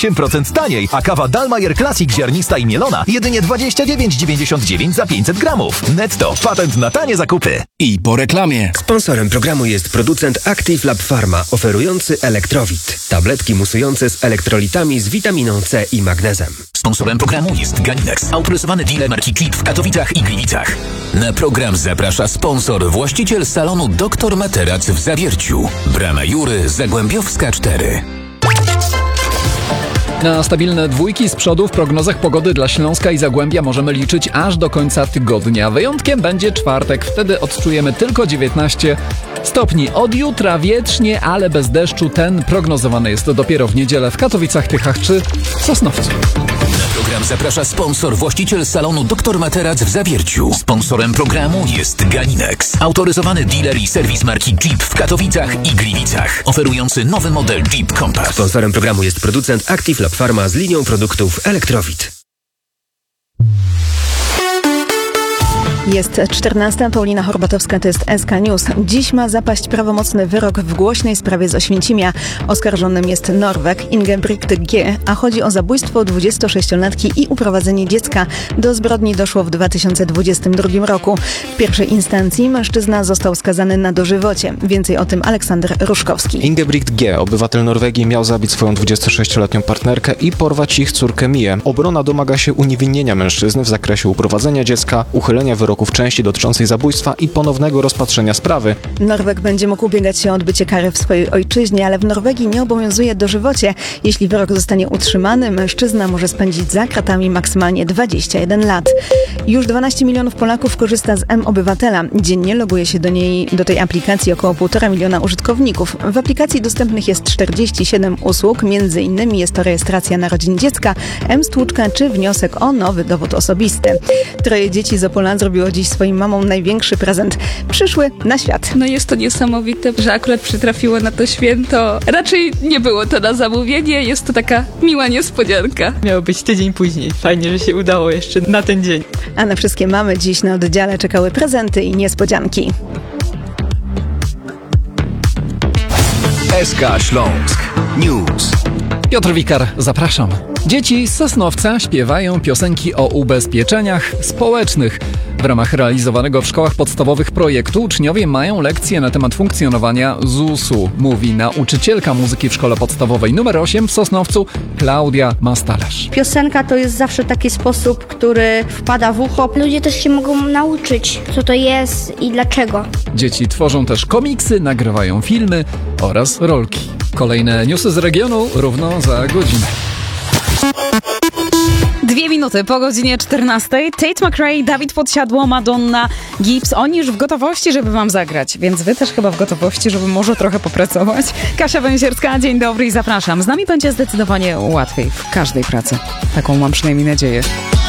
8% taniej, a kawa Dalmayer Classic ziarnista i mielona jedynie 29,99 za 500 gramów. Netto. Patent na tanie zakupy. I po reklamie. Sponsorem programu jest producent Active Lab Pharma, oferujący Elektrowit. Tabletki musujące z elektrolitami z witaminą C i magnezem. Sponsorem programu jest Ganinex, autoryzowany dealer marki Klip w Katowicach i Gliwicach. Na program zaprasza sponsor, właściciel salonu Dr Materac w Zawierciu. Brama Jury, Zagłębiowska 4. Na stabilne dwójki z przodu w prognozach pogody dla Śląska i Zagłębia możemy liczyć aż do końca tygodnia. Wyjątkiem będzie czwartek, wtedy odczujemy tylko 19 stopni. Od jutra wietrznie, ale bez deszczu. Ten prognozowany jest dopiero w niedzielę w Katowicach, Tychach czy Sosnowcu. Na program zaprasza sponsor, właściciel salonu Dr Materac w Zawierciu. Sponsorem programu jest Ganinex, autoryzowany dealer i serwis marki Jeep w Katowicach i Gliwicach, oferujący nowy model Jeep Compass. Sponsorem programu jest producent Active Lab Pharma z linią produktów Elektrowit. Jest 14. Paulina Horbatowska, to jest SK News. Dziś ma zapaść prawomocny wyrok w głośnej sprawie z Oświęcimia. Oskarżonym jest Norweg Ingebrigt G., a chodzi o zabójstwo 26-latki i uprowadzenie dziecka. Do zbrodni doszło w 2022 roku. W pierwszej instancji mężczyzna został skazany na dożywocie. Więcej o tym Aleksander Ruszkowski. Ingebrigt G., obywatel Norwegii, miał zabić swoją 26-letnią partnerkę i porwać ich córkę Mię. Obrona domaga się uniewinnienia mężczyzny w zakresie uprowadzenia dziecka, uchylenia wyroku w części dotyczącej zabójstwa i ponownego rozpatrzenia sprawy. Norweg będzie mógł ubiegać się o odbycie kary w swojej ojczyźnie, ale w Norwegii nie obowiązuje dożywocie. Jeśli wyrok zostanie utrzymany, mężczyzna może spędzić za kratami maksymalnie 21 lat. Już 12 milionów Polaków korzysta z mObywatela. Dziennie loguje się do tej aplikacji około 1,5 miliona użytkowników. W aplikacji dostępnych jest 47 usług, między innymi jest to rejestracja narodzin dziecka, mstłuczka czy wniosek o nowy dowód osobisty. 3 dzieci z Opola zrobiło dziś swoim mamom największy prezent. Przyszły na świat. No jest to niesamowite, że akurat przytrafiło na to święto. Raczej nie było to na zamówienie, jest to taka miła niespodzianka. Miało być tydzień później. Fajnie, że się udało jeszcze na ten dzień. A na wszystkie mamy dziś na oddziale czekały prezenty i niespodzianki. SK Śląsk News. Piotr Wikar, zapraszam. Dzieci z Sosnowca śpiewają piosenki o ubezpieczeniach społecznych. W ramach realizowanego w szkołach podstawowych projektu uczniowie mają lekcje na temat funkcjonowania ZUS-u, mówi nauczycielka muzyki w szkole podstawowej nr 8 w Sosnowcu Klaudia Mastalerz. Piosenka to jest zawsze taki sposób, który wpada w ucho. Ludzie też się mogą nauczyć, co to jest i dlaczego. Dzieci tworzą też komiksy, nagrywają filmy oraz rolki. Kolejne newsy z regionu równo za godzinę. 2 minuty po godzinie 14. Tate McRae, Dawid Podsiadło, Madonna, Gibbs. Oni już w gotowości, żeby wam zagrać, więc wy też chyba w gotowości, żeby może trochę popracować. Kasia Węsierska, dzień dobry i zapraszam. Z nami będzie zdecydowanie łatwiej w każdej pracy. Taką mam przynajmniej nadzieję.